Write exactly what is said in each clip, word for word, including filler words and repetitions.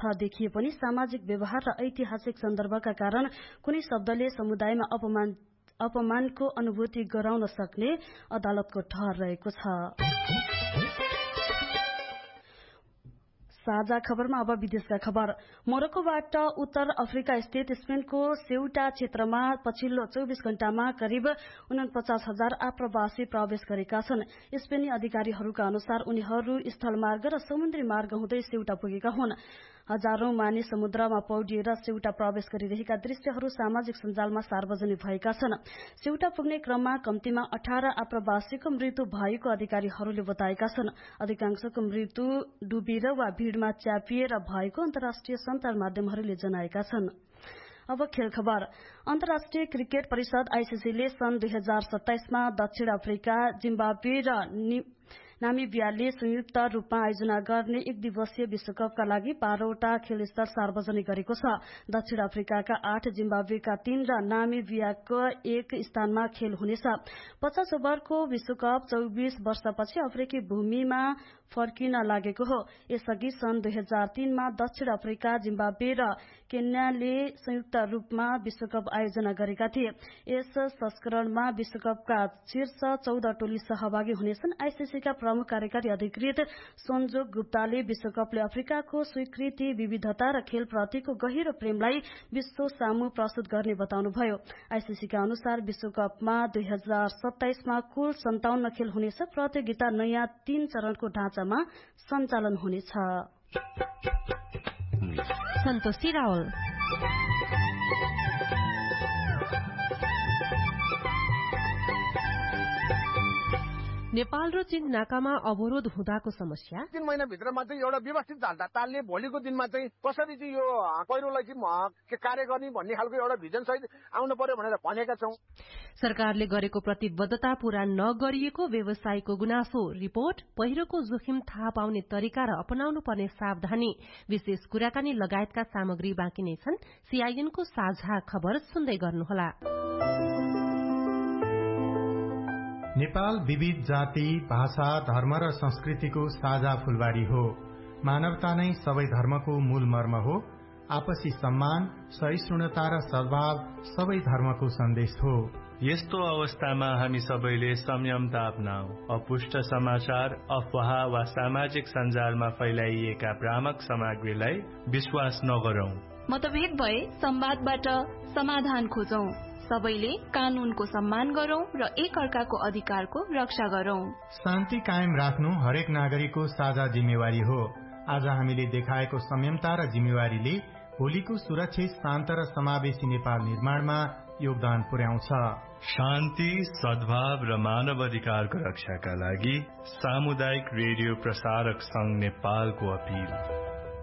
देखिए पनि सामाजिक व्यवहार र ऐतिहासिक सन्दर्भका कारण कुनै शब्दले समुदायमा अपमान अपमानको अनुभूति गराउन सक्ने अदालतको ठहर रहेको छ। साझा खबरमा अब विदेशका खबर। मोरक्कोबाट उत्तर अफ्रिका स्थित स्पेनको सेउटा क्षेत्रमा पछिल्लो चौबीस घण्टामा करिब उनपचास हजार आप्रवासी प्रवेश गरेका छन्। स्पेनी अधिकारीहरूका अनुसार उनीहरू स्थलमार्ग र समुद्री मार्ग हुँदै सेउटा पुगेका हुन्। हजारौं मानिस समुद्रमा पौडिएर सेउटा प्रवेश गरिरहेका दृश्यहरू सामाजिक सञ्जालमा सार्वजनिक भएका छन्। सेउटा पुग्ने क्रममा कम्तीमा अठार आप्रवासीको मृत्यु भएको अधिकारीहरूले बताएका छन्। अधिकांशको मृत्यु डुबेर वा भीड़मा च्यापिएर भएको अन्तर्राष्ट्रिय सञ्चार माध्यमहरूले जनाएका छन्। अब खेल खबर। अन्तर्राष्ट्रिय क्रिकेट परिषद आईसीसीले सन् दुई हजार सत्ताइसमा दक्षिण अफ्रिका, जिम्बाब्वे र नामिबियाले संयुक्त रूपमा आयोजना गर्ने एक दिवसीय विश्वकपका लागि बाह्रवटा खेलस्थल सार्वजनिक गरेको छ। दक्षिण अफ्रिकाका आठ, जिम्बाब्वेका तीन र नामिबियाको एक स्थानमा खेल हुनेछ। पचास ओभरको विश्वकप चौबिस वर्षपछि अफ्रिकी भूमिमा फर्किन लागेको हो। यसअघि सन् दुई हजार तीनमा दक्षिण अफ्रिका, जिम्बाब्वे र केन्याले संयुक्त रूपमा विश्वकप आयोजना गरेका थिए। यस संस्करणमा विश्वकपका शीर्ष चौध टोली सहभागी हुनेछन्। आईसीसीका प्रमुख कार्यकारी अधिकृत सञ्जोग गुप्ताले विश्वकपले अफ्रिकाको स्वीकृति, विविधता र खेलप्रतिको गहिरो प्रेमलाई विश्व सामु प्रस्तुत गर्ने बताउनुभयो। आईसीसीका अनुसार विश्वकपमा दुई हजार सत्ताइसमा कुल सन्ताउन्न खेल हुनेछ। प्रतियोगिता नयाँ तीन चरणको ढाँचामा सञ्चालन हुनेछ। सन्तोषी रावल। नेपाल र चीन नाकामा अवरोध हुँदाको समस्या तीन महिनाभित्रमा चाहिँ एउटा व्यवस्थित तालले भोलिको दिनमा चाहिँ कसरी चाहिँ यो पहिरोलाई चाहिँ कार्य गर्ने भन्ने खालको एउटा भिजन सहित आउनु पर्यो भनेर भनेका छौं। सरकारले गरेको प्रतिबद्धता पूरा नगरिएको व्यवसायीको गुनासो। रिपोर्ट, पहिरोको जोखिम थाहा पाउने तरिका र अपनाउनु पर्ने सावधानी, विशेष कुराकानी लगायतका सामग्री बाँकी नै छन्। सीआईएनको साझा खबर सुन्दै गर्नुहोला। नेपाल विविध जाति, भाषा, धर्म र संस्कृतिको साझा फूलबारी हो। मानवता नै सबै धर्मको मूल मर्म हो। आपसी सम्मान, सहिष्णुता र सद्भाव सबै धर्मको सन्देश हो। यस्तो अवस्थामा हामी सबैले संयमता अपनाऊ। अपुष्ट समाचार, अफवाह वा सामाजिक सञ्जालमा फैलाइएका भ्रामक सामग्रीलाई विश्वास नगरौं। मतभेद भए संवादबाट समाधान खोजौं। सबैले कानूनको सम्मान गरौं र एक अर्काको अधिकारको रक्षा गरौं। शान्ति कायम राख्नु हरेक नागरिकको साझा जिम्मेवारी हो। आज हामीले देखाएको संयमता र जिम्मेवारीले भोलिको सुरक्षित, शान्त र समावेशी नेपाल निर्माणमा योगदान पुर्याउँछ। शान्ति, सद्भाव र मानव अधिकारको रक्षाका लागि सामुदायिक रेडियो प्रसारक संघ नेपालको अपील।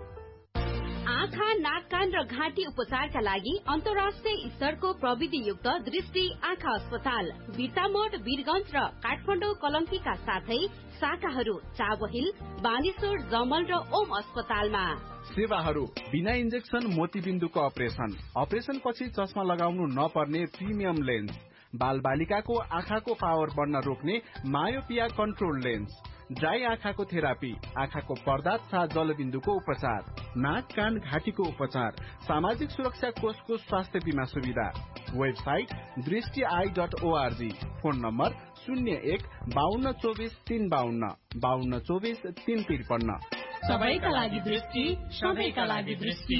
आँखा, नाक, कान र घाँटी उपचारका लागि अन्तर्राष्ट्रिय स्तरको प्रविधियुक्त दृष्टि आँखा अस्पताल बिर्तामोड, वीरगंज र काठमाडौँ कलंकीका साथै शाखाहरू चाबहिल, बानेश्वर, जमल र ओम अस्पतालमा। सेवाहरू बिना इन्जेक्सन मोतीबिन्दुको अपरेसन, अपरेसन पछि चस्मा लगाउनु नपर्ने प्रिमियम लेन्स, बाल बालिकाको आँखाको पावर बढ्न रोक्ने मायोपिया कन्ट्रोल लेन्स, ड्राई आँखाको थेरापी, आँखाको पर्दा तथा जलबिन्दुको उपचार, नाक, कान, घाँटीको उपचार, सामाजिक सुरक्षा कोषको स्वास्थ्य बीमा सुविधा। वेबसाइट दृष्टि I dot ORG. Phone number शून्य एक बाहन्न चौबिस तीन बाहन्न बाहन्न चौबिस तीन त्रिपन्न। सबैका लागि दृष्टि, सबैका लागि दृष्टि।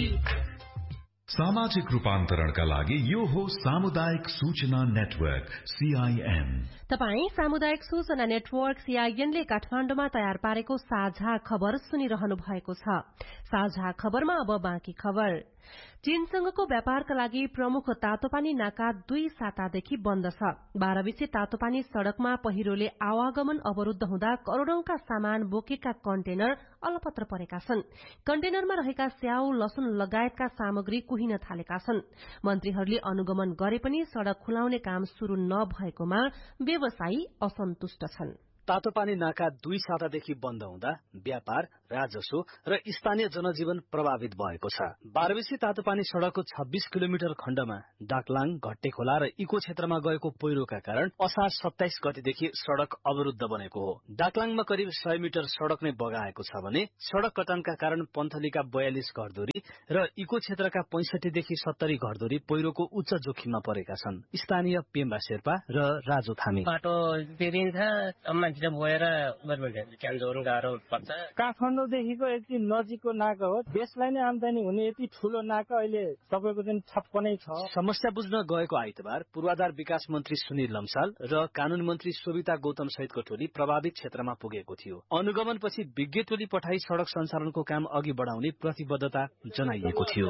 सामाजिक रूपान्तरणका लागि यो हो सामुदायिक सूचना नेटवर्क सीआईएन। तपाई सामुदायिक सूचना नेटवर्क सीआईएनले काठमाडौँमा तयार पारेको साझा खबर सुनिरहनु भएको छ। साझा खबरमा अब बाँकी खबर। चीनसँगको व्यापारका लागि प्रमुख तातोपानी नाका दुई सातादेखि बन्द छ। बाह्रविसे तातोपानी सड़कमा पहिरोले आवागमन अवरूद्ध हुँदा करोड़ौंका सामान बोकेका कन्टेनर अलपत्र परेका छन्। कन्टेनरमा रहेका स्याउ, लसुन लगायतका सामग्री कुहिन थालेका छन्। मन्त्रीहरूले अनुगमन गरे पनि सड़क खुलाउने काम शुरू नभएकोमा व्यवसायी असन्तुष्ट छन्। तातोपानी नाका दुई सातादेखि बन्द हुँदा व्यापार, राजस्व र स्थानीय जनजीवन प्रभावित भएको छ। बारबेसी तातोपानी सड़कको छब्बीस किलोमिटर खण्डमा डाकलाङ, घट्टेखोला र इको क्षेत्रमा गएको पहिरोका कारण असार सत्ताइस गतेदेखि सड़क अवरुद्ध बनेको हो। डाकलाङमा करिब सय मिटर सड़क नै बगाएको छ भने सड़क कटानका कारण पन्थलीका बयालिस घरधुरी र इको क्षेत्रका पैंसठी देखि सत्तरी घरधुरी पहिरोको उच्च जोखिममा परेका छन्। स्थानीय पेम्बा शेर्पा र राजु थामी बाटो बिग्रिन्छ, मान्छे गएर क्यान जोड्नु गाह्रो पर्छ। काठमाडौँदेखिको यति नजिकको नाका हो, देशलाई नै आम्दानी हुने यति ठूलो नाका अहिले सबैको दिन ठप्प नै छ। समस्या बुझ्न गएको आइतबार पूर्वाधार विकास मन्त्री सुनिल लम्साल र कानून मन्त्री शोभिता गौतम सहितको टोली प्रभावित क्षेत्रमा पुगेको थियो। अनुगमनपछि विज्ञ टोली पठाई सड़क सञ्चालनको काम अघि बढाउने प्रतिबद्धता जनाइएको थियो।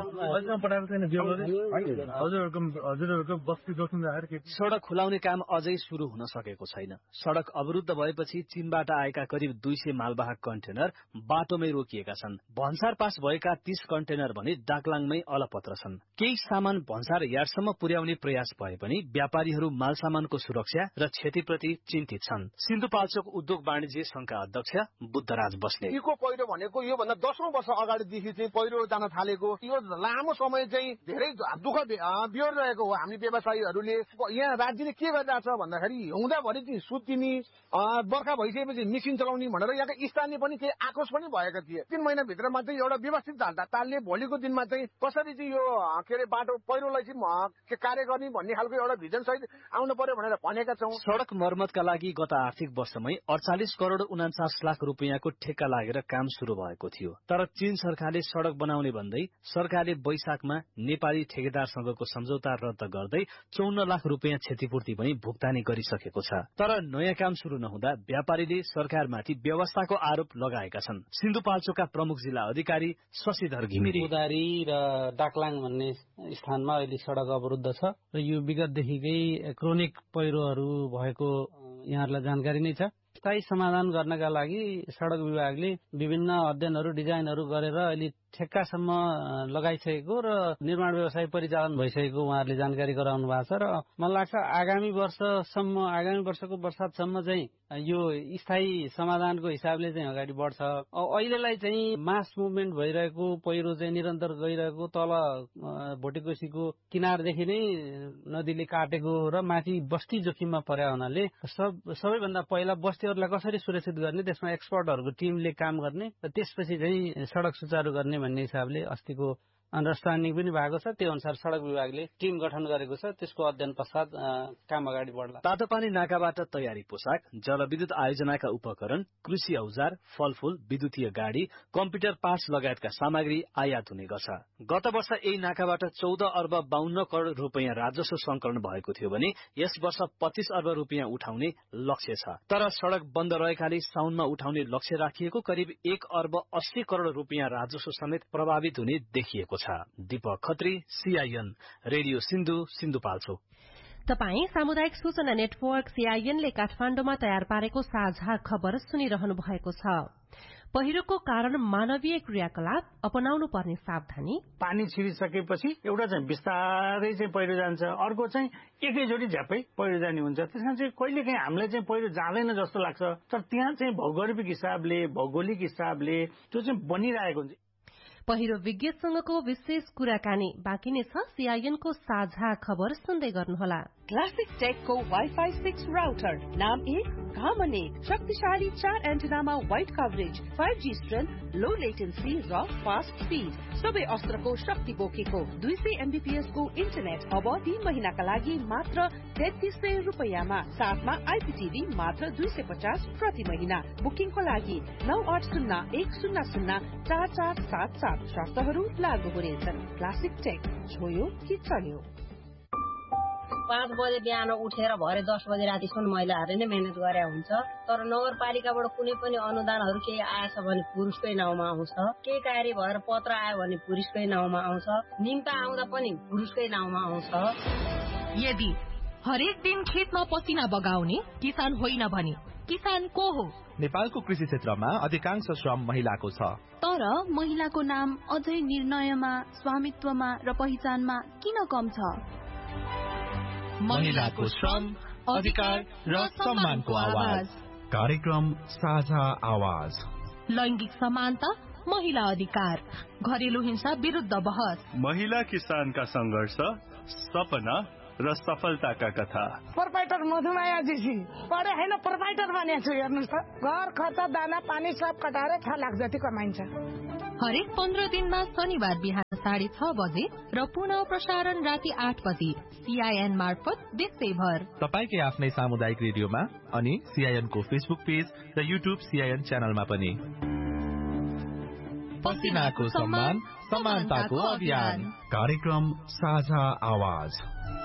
सड़क खुलाउने काम अझै शुरू हुन सकेको छैन। सड़क अवरुद्ध भएपछि चीनबाट आएका करिब दुई सय मालवाहक कन्टेनर बाटोमै रोकिएका छन्। भन्सार पास भएका तीस कन्टेनर भने डाकलाङमै अलपत्र छन्। केही सामान भन्सार यार्डसम्म पुर्याउने प्रयास भए पनि व्यापारीहरू माल सामानको सुरक्षा र क्षतिप्रति चिन्तित छन्। सिन्धुपाल्चोक उद्योग वाणिज्य संघका अध्यक्ष बुद्धराज बस्ने इको पहिरो भनेको यो भन्दा दशौं वर्ष अगाडिदेखि चाहिँ पहिरो जान थालेको, यो लामो समय चाहिँ धेरै दुःख बिहोर रहेको हो। हामी व्यवसायीहरूले यहाँ राज्यले के गरिरहेछ भन्दाखेरि हिउँदाभरि चाहिँ सुत्तिनी, बर्खा भइसकेपछि मेसिन चलाउने भनेर यहाँका स्थानीय पनि केही आक्रोश पनि भएका थिए। तीन महिनाभित्रमा चाहिँ एउटा व्यवस्थित तालले भोलिको दिनमा चाहिँ कसरी चाहिँ यो के अरे बाटो पहिरोलाई चाहिँ कार्य गर्ने भन्ने खालको एउटा भिजन सहित आउनु पर्यो भनेर भनेका छौं। सड़क मर्मतका लागि गत आर्थिक वर्षमै अडचालिस करोड़ उनाचास लाख रुपियाँको ठेक्का लागेर काम शुरू भएको थियो। तर चीन सरकारले सड़क बनाउने भन्दै सरकारले वैशाखमा नेपाली ठेकेदारसँगको सम्झौता रद्द गर्दै चौन्न लाख रुपियाँ क्षतिपूर्ति पनि भुक्तानी गरिसकेको छ। तर नयाँ काम शुरू नहुँदा व्यापारीले सरकारमाथि व्यवस्थाको आरोप लगाएका छन्। सिन्धुपाल्चोकका प्रमुख जिल्ला अधिकारी शशिधर घिमिरे उदारी र डाकलाङ भन्ने स्थानमा अहिले सड़क अवरुद्ध छ र यो विगतदेखिकै क्रोनिक पहिरोहरू भएको यहाँहरूलाई जानकारी नै छ। स्थायी समाधान गर्नका लागि सड़क विभागले विभिन्न अध्ययनहरू डिजाइनहरू गरेर अहिले ठेक्कासम्म लगाइसकेको र निर्माण व्यवसाय परिचालन भइसकेको उहाँहरूले जानकारी गराउनु भएको छ र मलाई लाग्छ आगामी वर्षसम्म आगामी वर्षको वर्षातसम्म चाहिँ यो स्थायी समाधानको हिसाबले चाहिँ अगाडि बढ्छ। अहिलेलाई चाहिँ मास मुभमेन्ट भइरहेको पहिरो चाहिँ निरन्तर गइरहेको तल भोटेकोसीको किनारदेखि नै नदीले काटेको र माथि बस्ती जोखिममा पर्या हुनाले सब सबैभन्दा पहिला बस्तीहरूलाई कसरी सुरक्षित गर्ने, त्यसमा एक्सपर्टहरूको टिमले काम गर्ने र त्यसपछि चाहिँ सड़क सुचारू गर्ने भन्ने हिसाबले अस्तिको अन्डरस्ट्यान्डिङ पनि भएको छ। त्यो अनुसार सड़क विभागले टिम गठन गरेको छ। त्यसको अध्ययन पश्चात काम अगाडि बढ्ला। तातोपानी नाकाबाट तयारी पोसाक, जलविद्युत आयोजनाका उपकरण, कृषि औजार, फलफूल, विद्युतीय गाड़ी, कम्प्युटर पार्ट्स लगायतका सामग्री आयात हुने गर्छ। गत वर्ष यही नाकाबाट चौध अर्ब बाहन्न करोड़ रुपियाँ राजस्व संकलन भएको थियो भने यस वर्ष पच्चीस अर्ब रुपियाँ उठाउने लक्ष्य छ। तर सड़क बन्द रहेकाले साउनमा उठाउने लक्ष्य राखिएको करिब एक अर्ब अस्सी करोड़ रुपियाँ राजस्व समेत प्रभावित हुने देखिएको छ। Deepak Khatri, CIN, radio Sindhu, Sindhupalchok. तपाई सामुदायिक सूचना नेटवर्क सीआईएनले काठमाण्डुमा तयार पारेको साझा खबर सुनिरहनु भएको छ। पहिरोको कारण मानवीय क्रियाकलाप अपनाउनु पर्ने सावधानी। पानी छिरिसकेपछि एउटा चाहिँ बिस्तारै चाहिँ पहिरो जान्छ, अर्को चाहिँ एकैचोटि झ्यापै पहिरो जाने हुन्छ। त्यसमा चाहिँ कहिलेकाहीँ हामीलाई चाहिँ पहिरो जाँदैन जस्तो लाग्छ, तर त्यहाँ चाहिँ भौगोलिक हिसाबले भौगोलिक हिसाबले त्यो चाहिँ बनिरहेको हुन्छ। पहिरो विज्ञसँगको विशेष कुराकानी बाँकी नै छ। सीआईएनको साझा खबर सुन्दै गर्नुहोला। क्लासिक टेकको वाइफाई सिक्स राउटर, नाम एक घामन एक, शक्तिशाली चार एन्टेनामा wide coverage, five G strength, लो लेटेन्सी र फास्ट स्पीड, सबै अस्त्रको शक्ति बोकेको दुई सय एमबीपीएस को इन्टरनेट अब तीन महिनाका लागि मात्र तेत्तीस सय रुपियाँमा, साथमा आइपीटीभी मात्र दुई सय पचास प्रति महिना। बुकिङको लागि नौ आठ शून्य एक शून्य शून्य चार चार सात सात, शर्तहरू लागू हुनेछन्। क्लासिक टेक, छोयो कि चल्यो। पाँच बजे बिहान उठेर भरे दस बजे रातिसम्म महिलाहरूले नै मेहनत गरे हुन्छ। तर नगरपालिकाबाट कुनै पनि अनुदानहरू केही आएछ भने पुरुषकै नाउँमा आउँछ, केही कार्य भएर पत्र आयो भने पुरुषकै नाउँमा आउँछ, निम्ता आउँदा पनि पुरुषकै नाउँमा आउँछ। यदि हरेक दिन खेतमा पसिना बगाउने किसान होइन भने किसान को हो? नेपालको कृषि क्षेत्रमा अधिकांश श्रम महिलाको छ, तर महिलाको नाम अझै निर्णयमा, स्वामित्वमा र पहिचानमा किन कम छ? महिलाको श्रम, अधिकार र सम्मानको आवाज। कार्यक्रम साझा आवाज। लैंगिक समानता, महिला अधिकार, घरेलु हिंसा विरुद्ध बहस, महिला किसानका संघर्ष, सपना र सफलताका कथा। प्रोपाइटर मधुमाया जीसी पढे हैन प्रोपाइटर बनेको छु। हेर्नुस् त घर खर्च दाना पानी सब कटाएर छ लाख जति कमाइन्छ। हरेक पन्ध्र दिनमा शनिबार बिहान साढे छ बजे र पुनः प्रसारण राति आठ बजे सीआईएन मार्फत देशैभर। तपाईकै आफ्नै सामुदायिक रेडियोमा अनि सीआईएन को फेसबुक पेज र युट्युब सीआईएन च्यानलमा पनि। पसिनाको सम्मान, समानताको अभियान। कार्यक्रम साझा आवाज।